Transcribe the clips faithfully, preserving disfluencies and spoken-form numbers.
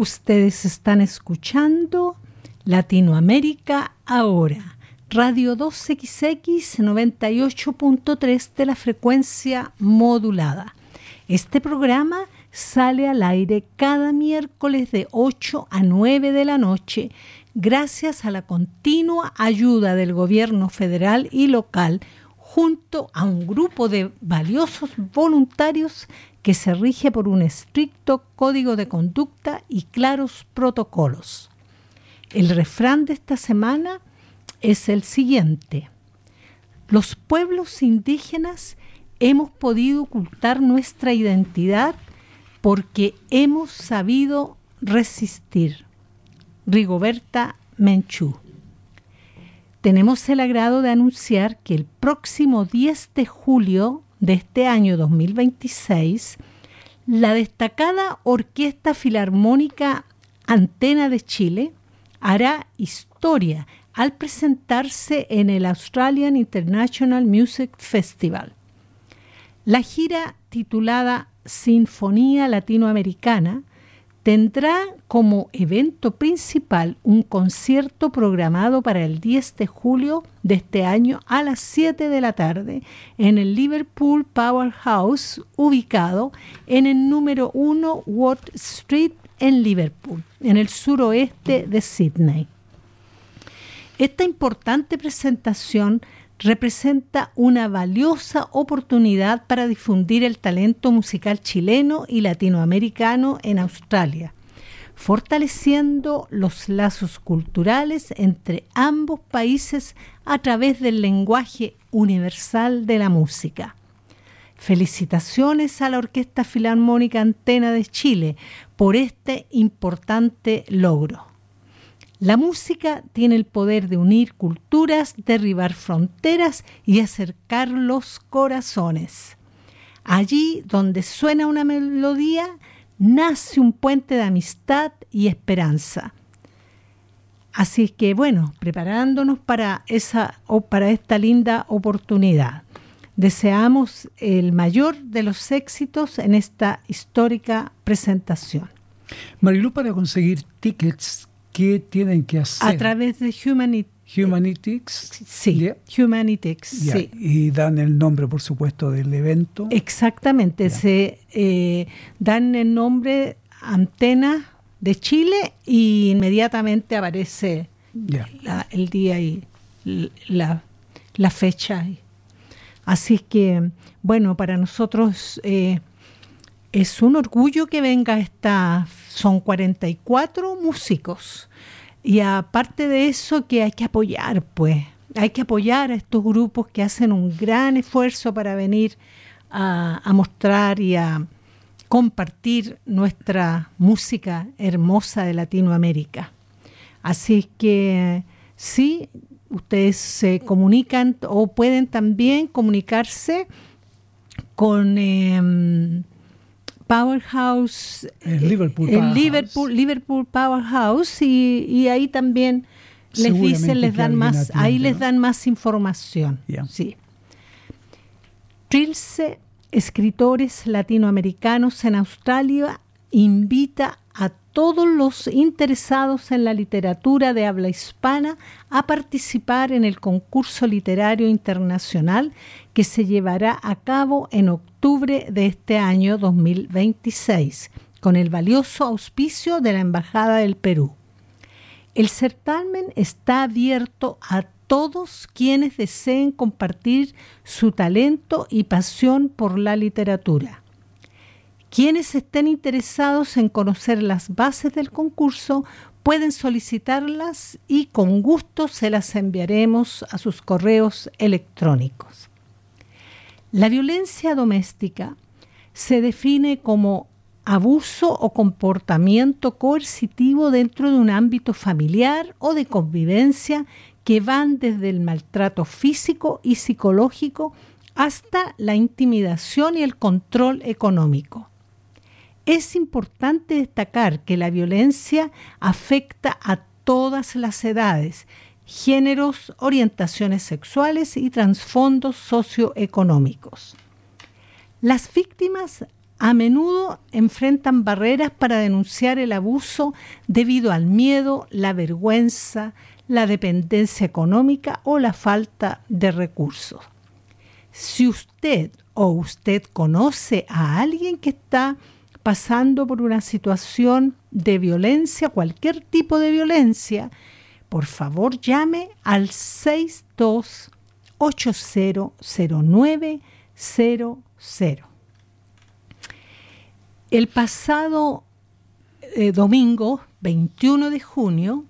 Ustedes están escuchando Latinoamérica Ahora, Radio dos equis equis noventa y ocho punto tres de la frecuencia modulada. Este programa sale al aire cada miércoles de ocho a nueve de la noche, gracias a la continua ayuda del gobierno federal y local, junto a un grupo de valiosos voluntarios que se rige por un estricto código de conducta y claros protocolos. El refrán de esta semana es el siguiente: los pueblos indígenas hemos podido ocultar nuestra identidad porque hemos sabido resistir. Rigoberta Menchú. Tenemos el agrado de anunciar que el próximo diez de julio de este año dos mil veintiséis, la destacada Orquesta Filarmónica Antena de Chile hará historia al presentarse en el Australian International Music Festival. La gira, titulada Sinfonía Latinoamericana, tendrá como evento principal un concierto programado para el diez de julio de este año a las siete de la tarde en el Liverpool Powerhouse, ubicado en el número uno Watt Street en Liverpool, en el suroeste de Sídney. Esta importante presentación representa una valiosa oportunidad para difundir el talento musical chileno y latinoamericano en Australia, fortaleciendo los lazos culturales entre ambos países a través del lenguaje universal de la música. Felicitaciones a la Orquesta Filarmónica Antena de Chile por este importante logro. La música tiene el poder de unir culturas, derribar fronteras y acercar los corazones. Allí donde suena una melodía, nace un puente de amistad y esperanza. Así que, bueno, preparándonos para, esa, o para esta linda oportunidad. Deseamos el mayor de los éxitos en esta histórica presentación. Marilu, para conseguir tickets, ¿qué tienen que hacer? A través de Humanit- Humanitics. Sí, Yeah. Humanitics, Yeah. sí. Y dan el nombre, por supuesto, del evento. Exactamente, Yeah. se eh, dan el nombre Antena de Chile y inmediatamente aparece Yeah. la, el día y la, la fecha. Así que, bueno, para nosotros eh, es un orgullo que venga esta, son cuarenta y cuatro músicos. Y aparte de eso, que hay que apoyar, pues, hay que apoyar a estos grupos que hacen un gran esfuerzo para venir a, a mostrar y a compartir nuestra música hermosa de Latinoamérica. Así que sí, ustedes se comunican o pueden también comunicarse con eh, Powerhouse, El Liverpool el Powerhouse. Liverpool, Liverpool Powerhouse y, y ahí también les dicen, les dan más, atiende, ahí les ¿no? dan más información. Yeah. Sí. Trilce Escritores Latinoamericanos en Australia invita a todos los interesados en la literatura de habla hispana a participar en el concurso literario internacional que se llevará a cabo en octubre de este año dos mil veintiséis, con el valioso auspicio de la Embajada del Perú. El certamen está abierto a todos quienes deseen compartir su talento y pasión por la literatura. Quienes estén interesados en conocer las bases del concurso pueden solicitarlas y con gusto se las enviaremos a sus correos electrónicos. La violencia doméstica se define como abuso o comportamiento coercitivo dentro de un ámbito familiar o de convivencia que van desde el maltrato físico y psicológico hasta la intimidación y el control económico. Es importante destacar que la violencia afecta a todas las edades, géneros, orientaciones sexuales y trasfondos socioeconómicos. Las víctimas a menudo enfrentan barreras para denunciar el abuso debido al miedo, la vergüenza, la dependencia económica o la falta de recursos. Si usted o usted conoce a alguien que está pasando por una situación de violencia, cualquier tipo de violencia, por favor llame al seis dos ocho cero cero nueve cero cero. El pasado eh, domingo, veintiuno de junio,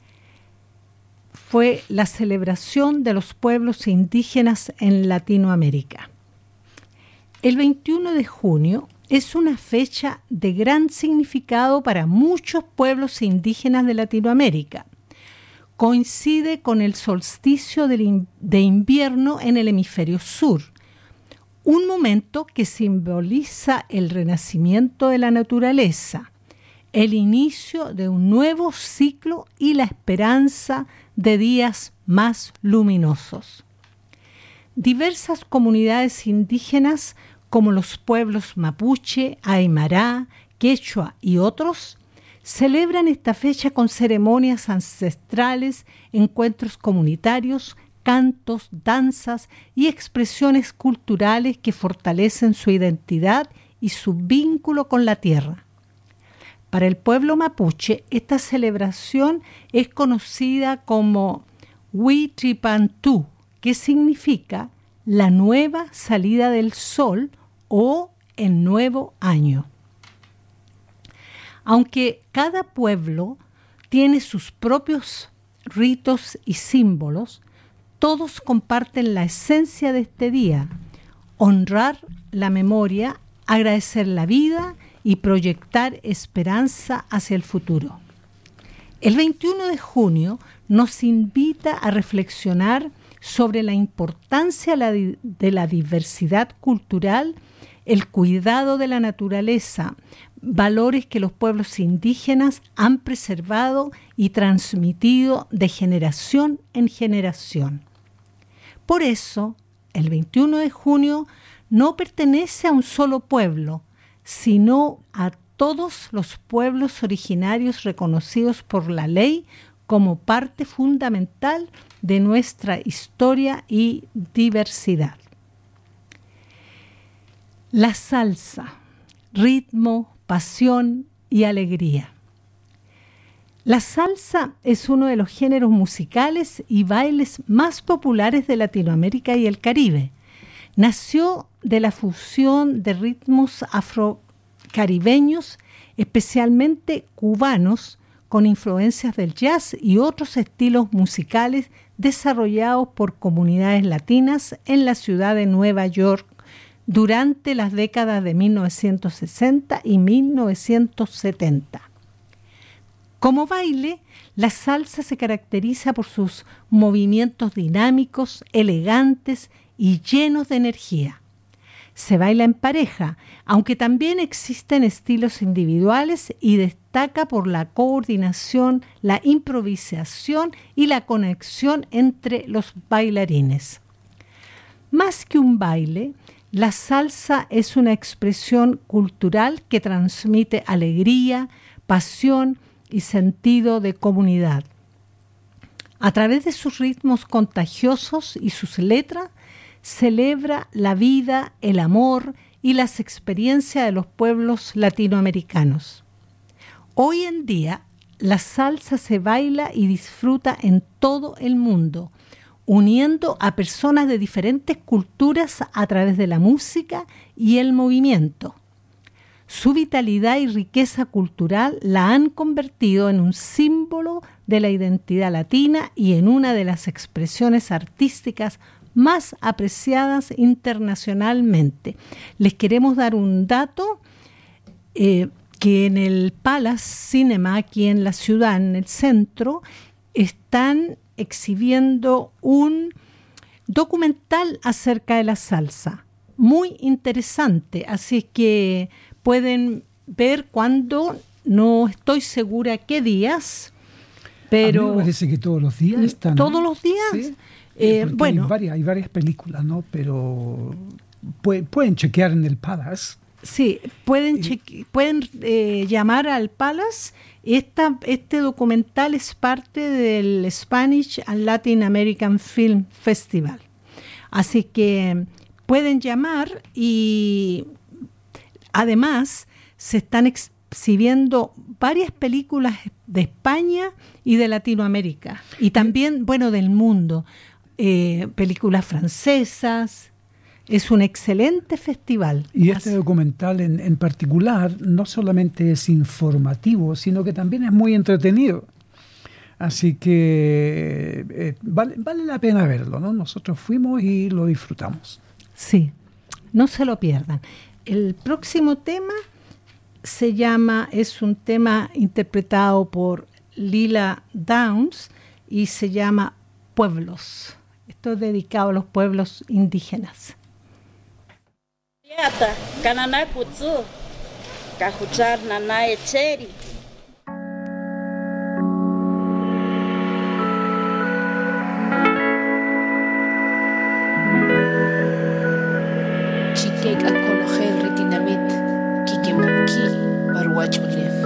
fue la celebración de los pueblos indígenas en Latinoamérica. El veintiuno de junio es una fecha de gran significado para muchos pueblos indígenas de Latinoamérica. Coincide con el solsticio de invierno en el hemisferio sur, un momento que simboliza el renacimiento de la naturaleza, el inicio de un nuevo ciclo y la esperanza de días más luminosos. Diversas comunidades indígenas, como los pueblos mapuche, aymara, quechua y otros, celebran esta fecha con ceremonias ancestrales, encuentros comunitarios, cantos, danzas y expresiones culturales que fortalecen su identidad y su vínculo con la tierra. Para el pueblo mapuche, esta celebración es conocida como Huitripantú, que significa la nueva salida del sol o el nuevo año. Aunque cada pueblo tiene sus propios ritos y símbolos, todos comparten la esencia de este día: honrar la memoria, agradecer la vida y proyectar esperanza hacia el futuro. El veintiuno de junio nos invita a reflexionar sobre la importancia de la diversidad cultural, el cuidado de la naturaleza, valores que los pueblos indígenas han preservado y transmitido de generación en generación. Por eso, el veintiuno de junio no pertenece a un solo pueblo, sino a todos los pueblos originarios reconocidos por la ley como parte fundamental de nuestra historia y diversidad. La salsa, ritmo, pasión y alegría. La salsa es uno de los géneros musicales y bailes más populares de Latinoamérica y el Caribe. Nació de la fusión de ritmos afrocaribeños, especialmente cubanos, con influencias del jazz y otros estilos musicales desarrollados por comunidades latinas en la ciudad de Nueva York durante las décadas de mil novecientos sesenta y mil novecientos setenta. Como baile, la salsa se caracteriza por sus movimientos dinámicos, elegantes y llenos de energía. Se baila en pareja, aunque también existen estilos individuales, y destaca por la coordinación, la improvisación y la conexión entre los bailarines. Más que un baile, la salsa es una expresión cultural que transmite alegría, pasión y sentido de comunidad. A través de sus ritmos contagiosos y sus letras, celebra la vida, el amor y las experiencias de los pueblos latinoamericanos. Hoy en día, la salsa se baila y disfruta en todo el mundo, uniendo a personas de diferentes culturas a través de la música y el movimiento. Su vitalidad y riqueza cultural la han convertido en un símbolo de la identidad latina y en una de las expresiones artísticas más apreciadas internacionalmente. Les queremos dar un dato, eh, que en el Palace Cinema, aquí en la ciudad, en el centro, están exhibiendo un documental acerca de la salsa, muy interesante, así que pueden ver cuando, no estoy segura qué días, pero... A mí me parece que todos los días están. ¿Todos los días? Sí. Eh, bueno, hay varias, hay varias películas, ¿no? Pero pueden, pueden chequear en el Palace Sí, pueden, cheque, pueden eh, llamar al Palace. Esta, este documental es parte del Spanish and Latin American Film Festival. Así que pueden llamar y además se están exhibiendo varias películas de España y de Latinoamérica. Y también, bueno, del mundo. Eh, películas francesas. Es un excelente festival. Y este documental en, en particular no solamente es informativo, sino que también es muy entretenido. Así que eh, vale, vale la pena verlo, ¿no? Nosotros fuimos y lo disfrutamos. Sí, no se lo pierdan. El próximo tema se llama, es un tema interpretado por Lila Downs y se llama Pueblos. Esto es dedicado a los pueblos indígenas. Yata, kanana kutsu, kahuchar nana echeri. Chiquek akonogel retinamit, kikemonki, barwach olef.